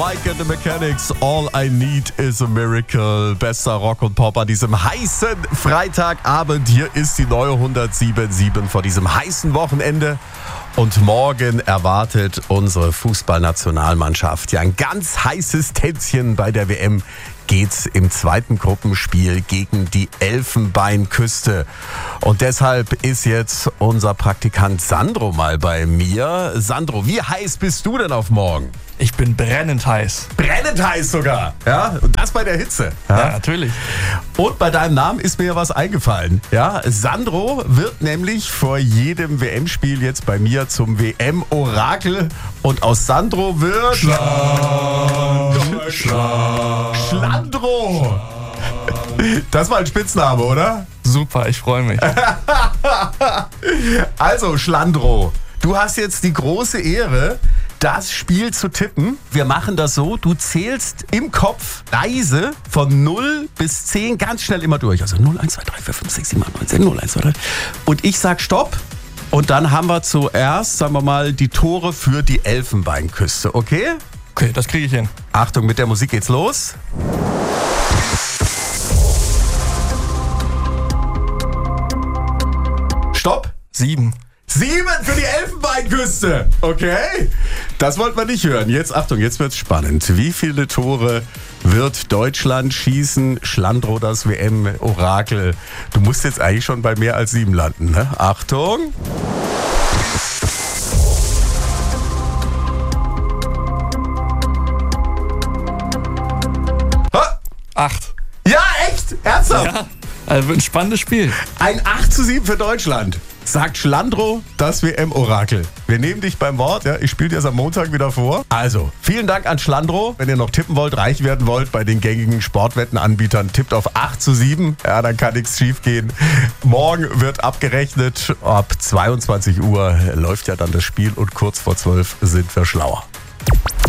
Mike and the Mechanics, All I Need is a Miracle. Bester Rock und Pop an diesem heißen Freitagabend. Hier ist die neue 107.7 vor diesem heißen Wochenende. Und morgen erwartet unsere Fußballnationalmannschaft ja ein ganz heißes Tänzchen bei der WM. Geht's im zweiten Gruppenspiel gegen die Elfenbeinküste. Und deshalb ist jetzt unser Praktikant Sandro mal bei mir. Sandro, wie heiß bist du denn auf morgen? Ich bin brennend heiß. Brennend heiß sogar, ja? Und das bei der Hitze. Ja, natürlich. Und bei deinem Namen ist mir ja was eingefallen. Ja, Sandro wird nämlich vor jedem WM-Spiel jetzt bei mir zum WM-Orakel. Und aus Sandro wird... Schlandro! Das war ein Spitzname, oder? Super, ich freue mich. Also, Schlandro, du hast jetzt die große Ehre, das Spiel zu tippen. Wir machen das so, du zählst im Kopf leise von 0 bis 10 ganz schnell immer durch. Also 0, 1, 2, 3, 4, 5, 6, 7, 8, 9, 10, 0, 1, 2, 3. Und ich sag Stopp. Und dann haben wir zuerst, sagen wir mal, die Tore für die Elfenbeinküste, okay? Okay, das kriege ich hin. Achtung, mit der Musik geht's los. Stopp. 7. 7 für die Elfenbeinküste. Okay, das wollten wir nicht hören. Jetzt, Achtung, jetzt wird's spannend. Wie viele Tore wird Deutschland schießen? Schlandro, das WM-Orakel. Du musst jetzt eigentlich schon bei mehr als 7 landen, ne? Achtung. Ha! 8. Ja, echt? Ernsthaft? Ja, also wird ein spannendes Spiel. Ein 8:7 für Deutschland. Sagt Schlandro, das WM-Orakel. Wir nehmen dich beim Wort. Ja, ich spiele dir das am Montag wieder vor. Also, vielen Dank an Schlandro. Wenn ihr noch tippen wollt, reich werden wollt bei den gängigen Sportwettenanbietern, tippt auf 8:7. Ja, dann kann nichts schief gehen. Morgen wird abgerechnet. Ab 22 Uhr läuft ja dann das Spiel und kurz vor 12 sind wir schlauer.